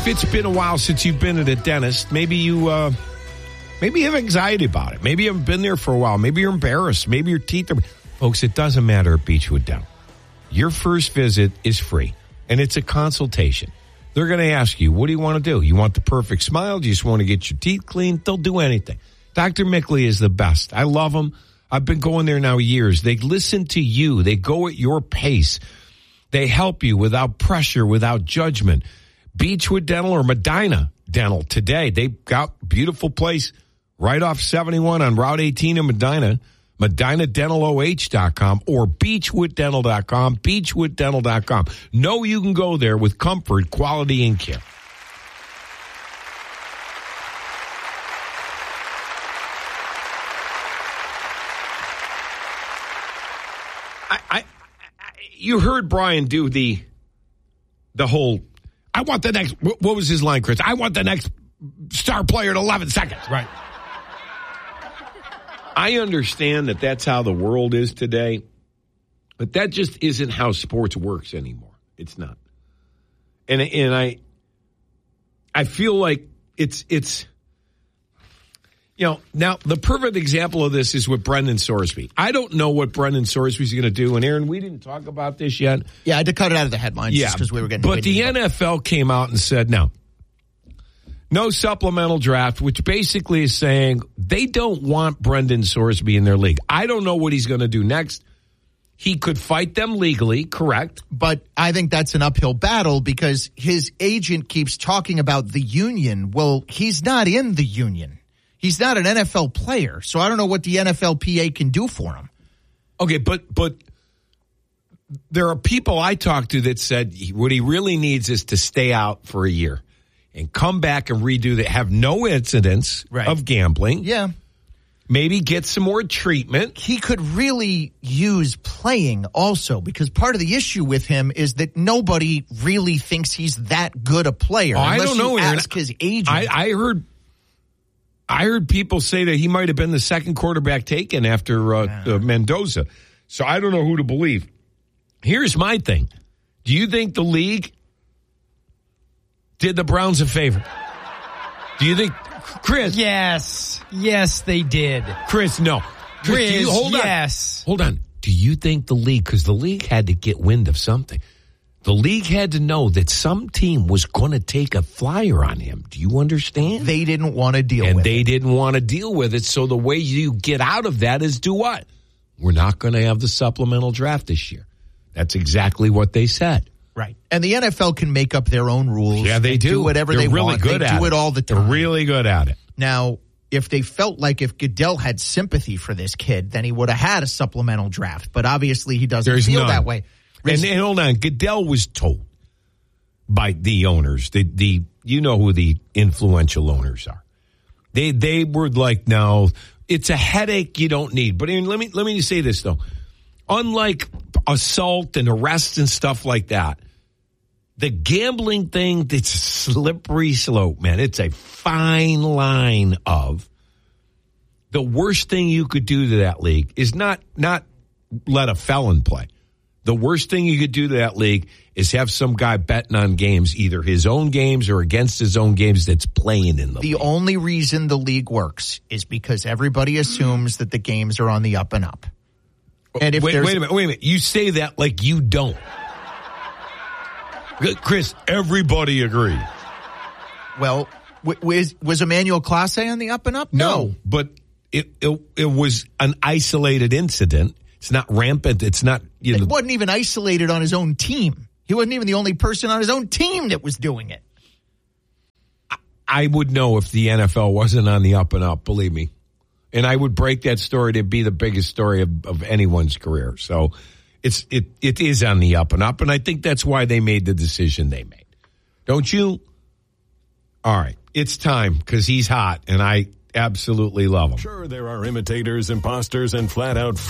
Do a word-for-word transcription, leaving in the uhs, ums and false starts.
if it's been a while since you've been at a dentist, maybe you uh, maybe you have anxiety about it. Maybe you haven't been there for a while. Maybe you're embarrassed. Maybe your teeth are... Folks, it doesn't matter at Beechwood Dental. Your first visit is free, and it's a consultation. They're going to ask you, what do you want to do? You want the perfect smile? Do you just want to get your teeth cleaned? They'll do anything. Doctor Mickley is the best. I love him. I've been going there now years. They listen to you. They go at your pace. They help you without pressure, without judgment. Beechwood Dental or Medina Dental today. They've got a beautiful place right off seventy-one on Route eighteen in Medina. Medina Dental O H dot com or Beechwood Dental dot com. Beechwood Dental dot com. Know you can go there with comfort, quality, and care. I, I, I you heard Brian do the the whole. I want the next, what was his line, Chris? I want the next star player in eleven seconds. Right. I understand that that's how the world is today, but that just isn't how sports works anymore. It's not. And and I I feel like it's, it's you know, now the perfect example of this is with Brendan Sorsby. I don't know what Brendan Sorsby's going to do. And Aaron, we didn't talk about this yet. Yeah, I had to cut it out of the headlines yeah, just because we were getting. But the N F L came out and said, no, no supplemental draft, which basically is saying they don't want Brendan Sorsby in their league. I don't know what he's going to do next. He could fight them legally, correct? But I think that's an uphill battle because his agent keeps talking about the union. Well, he's not in the union. He's not an N F L player, so I don't know what the N F L P A can do for him. Okay, but but there are people I talked to that said what he really needs is to stay out for a year and come back and redo that, have no incidents right. of gambling. Yeah. Maybe get some more treatment. He could really use playing also because part of the issue with him is that nobody really thinks he's that good a player. Oh, I don't know, you Aaron. ask his agent. I, I heard I heard people say that he might have been the second quarterback taken after uh, yeah. uh, Mendoza. So I don't know who to believe. Here's my thing. Do you think the league did the Browns a favor? Do you think, Chris? Yes. Yes, they did. Chris, no. Chris, Riz, do you, hold yes. on. Hold on. Do you think the league, because the league had to get wind of something. The league had to know that some team was going to take a flyer on him. Do you understand? They didn't want to deal and with it. And they didn't want to deal with it. So the way you get out of that is do what? We're not going to have the supplemental draft this year. That's exactly what they said. Right. And the N F L can make up their own rules. Yeah, they do. Do whatever They're they really want. Good they at do it. it all the time. They're really good at it. Now, if they felt like if Goodell had sympathy for this kid, then he would have had a supplemental draft. But obviously he doesn't There's feel none. that way. And, and hold on. Goodell was told by the owners, the, the you know who the influential owners are. They they were like, no, it's a headache you don't need. But Aaron, let me let me just say this though. Unlike assault and arrests and stuff like that, the gambling thing, it's a slippery slope, man. It's a fine line of the worst thing you could do to that league is not not let a felon play. The worst thing you could do to that league is have some guy betting on games, either his own games or against his own games that's playing in the The league. only reason the league works is because everybody assumes that the games are on the up and up. And if wait, there's wait a minute, wait a minute. You say that like you don't. Chris, everybody agrees. Well, w- was, was Emmanuel Clase on the up and up? No, no but it, it it was an isolated incident. It's not rampant. It's not, you know. It wasn't even isolated on his own team. He wasn't even the only person on his own team that was doing it. I, I would know if the N F L wasn't on the up and up, believe me. And I would break that story to be the biggest story of, of anyone's career. So it's it it is on the up and up, and I think that's why they made the decision they made. Don't you? All right. It's time because he's hot, and I absolutely love him. Sure, there are imitators, imposters, and flat-out